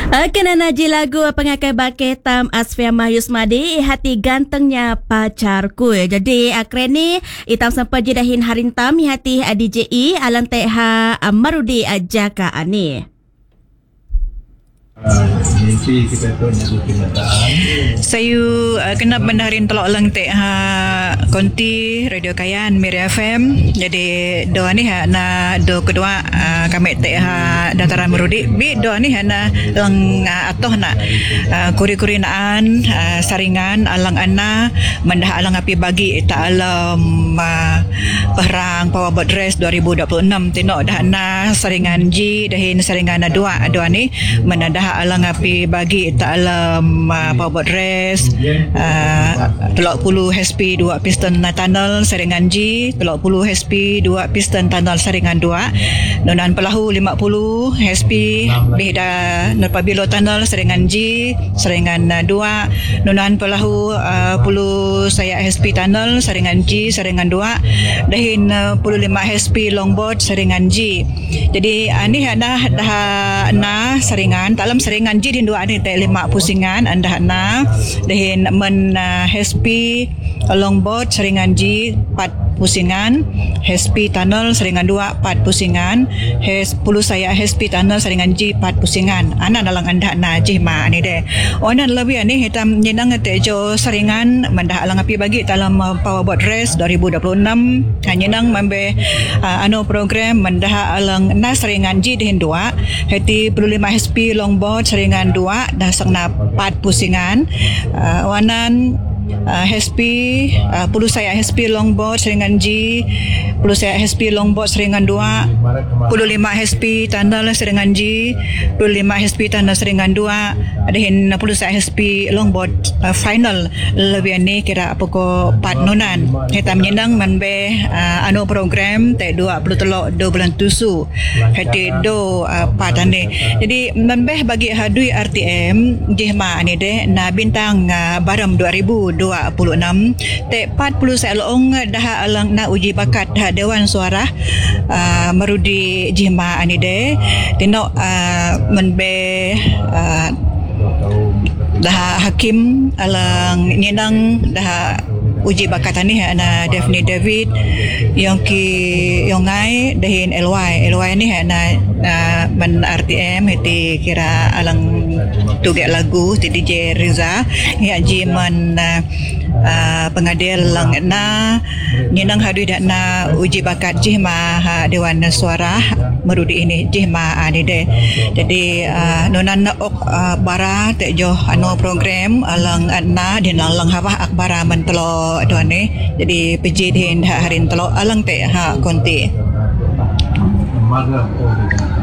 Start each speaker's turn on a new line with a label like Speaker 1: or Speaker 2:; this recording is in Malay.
Speaker 1: Kena naji lagu pengakai bakai Tam Asfia Mahyus Madi hati gantengnya pacarku. Jadi kreni itam sampai jedahin harintam hati DJI alang teha marudi jaka ani.
Speaker 2: Mimpi kita tu nak kenyataan.
Speaker 3: Saya kena benarin telok lang te konti Radio Kayan Miri FM. Jadi doa ni na do kedua kami te dataran merudi. Bi doa ni na lang atoh na kuri-kuri naan saringan alang ana mendah alang api bagi ta alam perang Power Boat Race 2026 tino dah na saringan G dahin saringan dua ni menadah alang api bagi ta alam Power Boat Race 30 HP 2 piston tunnel saringan G 30 HP 2 piston tunnel saringan 2 nonan pelahu 50 HP bihda nerpabilo tunnel saringan G saringan 2 nonan pelahu 10 saya HP tunnel saringan G saringan 2 dahin 15 HP longboard saringan G. Jadi ani dah na saringan dalam saringan G din dua ni te 5 pusingan anda na dahin men HP longboard saringan G 4 pusingan HP tunnel saringan 2 4 pusingan 10 saya HP tunnel saringan G 4 pusingan ana dalang anda na jima ni de ona lebih ni hitam nyenang te jo saringan mendah alang api bagi dalam Power Boat Race 2026 nyenang membe program mendah alang na saringan G dihin 2 heti 15 HP longboard saringan 2 dah sangna 4 pusingan wanan HP pulu saya HP longboard saringan G pulu saya HP longboard saringan 2 pulu 5 HP tunnel saringan G pulu 5 HP tunnel saringan 2 adahin pulu saya HP longboard final lebih ni kira pokok 4 nonan hitam nyenang manbe program te 23 2 bulan tusu hati do patane jadi manbe bagi hadui RTM jihma ni de na bintang baram 2026 te 40 saya loong dah alang na uji bakat Dewan Suara merudi jihma ani de tino menbe dah hakim alang nyenang dah uji bakat ni na Daphne David Yongai dahin LY ni na man RTM hiti kira alang tugek lagu ti DJ Riza ya jiman pengadil lang na nyenang hadu dak na uji bakat jihma Dewan Suara merudi ini jihma ani de jadi nonan ok bara te jo program alang na din alang hawah akbara mentelo doane jadi pejid hin harin telo alang te konti
Speaker 2: Maga